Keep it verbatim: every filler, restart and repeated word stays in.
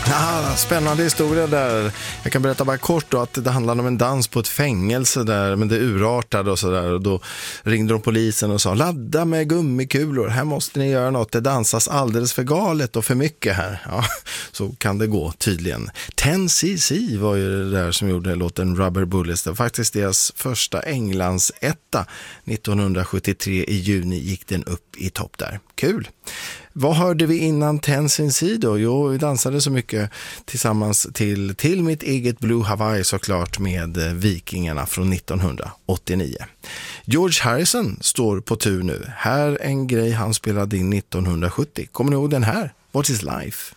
Ja, spännande historia där. Jag kan berätta bara kort då att det handlade om en dans på ett fängelse där, men det urartade och sådär. Och då ringde de polisen och sa, ladda med gummikulor, här måste ni göra något. Det dansas alldeles för galet och för mycket här. Ja, så kan det gå tydligen. ten C C var ju det där som gjorde låten Rubber Bullets. Det var faktiskt deras första Englands etta. nittonhundrasjuttiotre i juni gick den upp i topp där. Kul! Vad hörde vi innan ten C C då? Jo, vi dansade så mycket tillsammans till, till mitt eget Blue Hawaii såklart med Vikingarna från nittonhundraåttionio. George Harrison står på tur nu. Här en grej han spelade in nittonhundrasjuttio. Kommer ni ihåg den här? What is Life?